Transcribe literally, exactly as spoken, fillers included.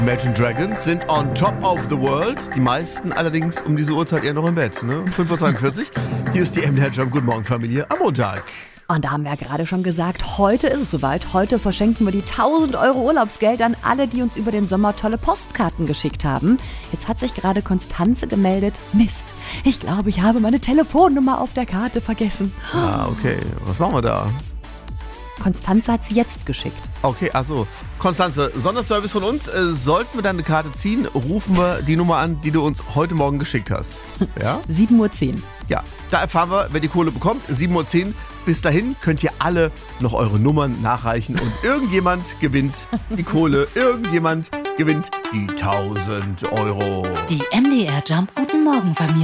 Imagine Dragons sind on top of the world. Die meisten allerdings um diese Uhrzeit eher noch im Bett. Ne? fünf Uhr zweiundvierzig. Hier ist die M D R Jump. Guten Morgen, Familie. Am Montag. Und da haben wir ja gerade schon gesagt, heute ist es soweit. Heute verschenken wir die tausend Euro Urlaubsgeld an alle, die uns über den Sommer tolle Postkarten geschickt haben. Jetzt hat sich gerade Konstanze gemeldet. Mist, ich glaube, ich habe meine Telefonnummer auf der Karte vergessen. Ah, okay. Was machen wir da? Konstanze hat sie jetzt geschickt. Okay, achso. Konstanze, Sonderservice von uns. Äh, sollten wir deine Karte ziehen, rufen wir die Nummer an, die du uns heute Morgen geschickt hast. Ja? sieben Uhr zehn. Ja, da erfahren wir, wer die Kohle bekommt. sieben Uhr zehn. Bis dahin könnt ihr alle noch eure Nummern nachreichen und irgendjemand gewinnt die Kohle. Irgendjemand gewinnt die tausend Euro. Die M D R Jump Guten Morgen Familie.